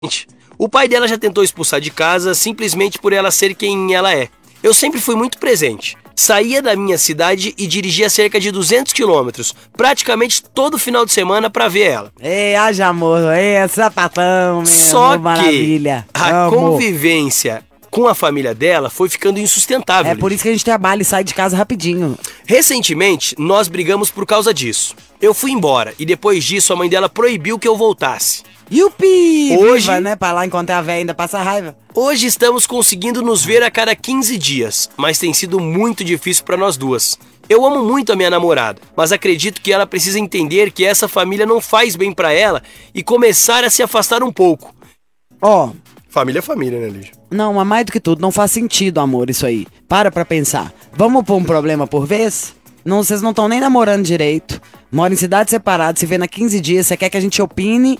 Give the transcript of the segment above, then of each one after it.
O pai dela já tentou expulsar de casa simplesmente por ela ser quem ela é. Eu sempre fui muito presente. Saía da minha cidade e dirigia cerca de 200 quilômetros, praticamente todo final de semana pra ver ela. Ei, haja amor, ei, sapatão, meu. Só maravilha. que a Amo. convivência com a família dela foi ficando insustentável. É por isso que a gente trabalha e sai de casa rapidinho. Recentemente, nós brigamos por causa disso. Eu fui embora e depois disso a mãe dela proibiu que eu voltasse. Yupi! Hoje- Viva, né? Pra lá encontrar a véia ainda passa raiva. Hoje estamos conseguindo nos ver a cada 15 dias, mas tem sido muito difícil para nós duas. Eu amo muito a minha namorada, mas acredito que ela precisa entender que essa família não faz bem para ela e começar a se afastar um pouco. Ó, Família é família, né, Lígia? não, mas mais do que tudo, não faz sentido, amor, isso aí. Pra pensar. Vamos pôr um problema por vez? Não, vocês não estão nem namorando direito. Moram em cidades separadas, se vê na 15 dias, você quer que a gente opine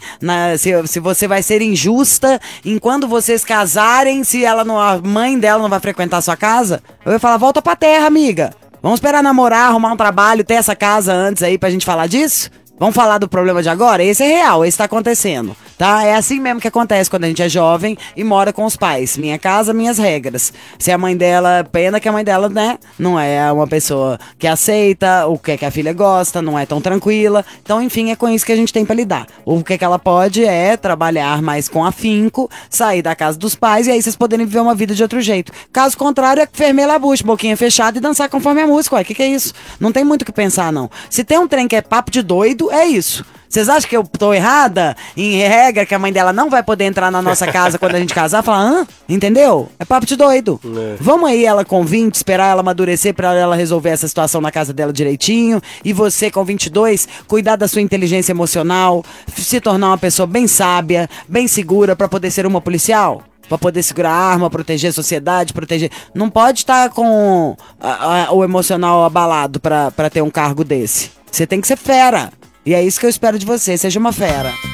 se você vai ser injusta em quando vocês casarem, se ela não, a mãe dela não vai frequentar a sua casa? Eu ia falar, volta pra terra, amiga. Vamos esperar namorar, arrumar um trabalho, ter essa casa antes aí pra gente falar disso? Vamos falar do problema de agora? Esse é real, esse tá acontecendo, tá? É assim mesmo que acontece quando a gente é jovem e mora com os pais. Minha casa, minhas regras. Se a mãe dela, pena que a mãe dela, né, não é uma pessoa que aceita o que a filha gosta, não é tão tranquila. Então, enfim, é com isso que a gente tem pra lidar. O que ela pode é trabalhar mais com afinco, sair da casa dos pais e aí vocês poderem viver uma vida de outro jeito. Caso contrário, é fermer la bucha, boquinha fechada e dançar conforme a música, ué. Que é isso? Não tem muito o que pensar, não. Se tem um trem que é papo de doido, é isso. Vocês acham que eu tô errada em regra que a mãe dela não vai poder entrar na nossa casa quando a gente casar? Falar, hã? Entendeu? É papo de doido. É. Vamos aí ela com 20, esperar ela amadurecer pra ela resolver essa situação na casa dela direitinho. E você com 22, cuidar da sua inteligência emocional, se tornar uma pessoa bem sábia, bem segura pra poder ser uma policial. Pra poder segurar a arma, proteger a sociedade, proteger... Não pode estar com o emocional abalado pra ter um cargo desse. Você tem que ser fera. E é isso que eu espero de você, seja uma fera.